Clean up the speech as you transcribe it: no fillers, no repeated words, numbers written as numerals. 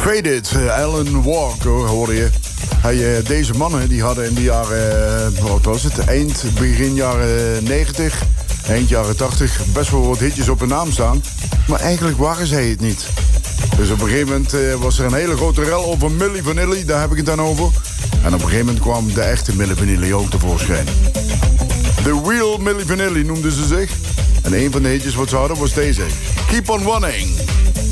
Faded, Alan Walker hoorde je. Deze mannen die hadden in de jaren, wat was het, begin jaren 90, eind jaren 80... best wel wat hitjes op hun naam staan. Maar eigenlijk waren zij het niet. Dus op een gegeven moment was er een hele grote rel over Milli Vanilli, daar heb ik het dan over. En op een gegeven moment kwam de echte Milli Vanilli ook tevoorschijn. The Real Milli Vanilli noemden ze zich. En een van de hitjes wat ze hadden was deze. Keep on Running.